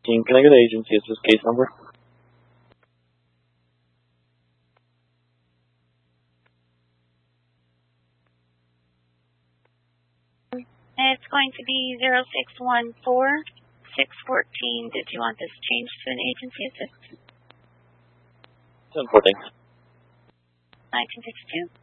Team, can I get the agency assist case number? It's going to be 0614-614. Did you want this changed to an agency assist? 10-4, thanks. 1962.